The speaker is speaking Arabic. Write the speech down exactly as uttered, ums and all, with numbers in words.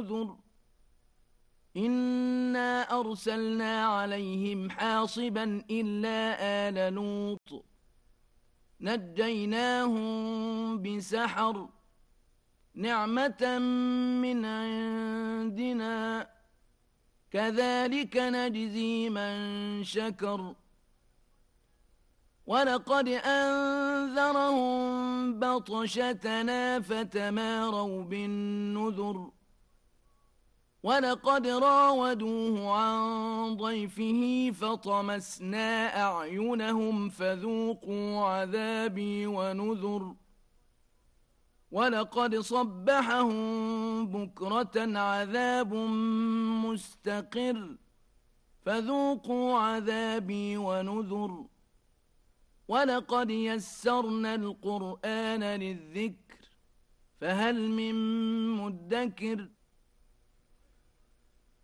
ونذر إنا أرسلنا عليهم حاصبا إلا آل لوط نجيناهم بسحر نعمة من عندنا كذلك نجزي من شكر ولقد أنذرهم بطشتنا فتماروا بالنذر ولقد راودوه عن ضيفه فطمسنا أعينهم فذوقوا عذابي ونذر ولقد صبحهم بكرة عذاب مستقر فذوقوا عذابي ونذر ولقد يسرنا القرآن للذكر فهل من مدكر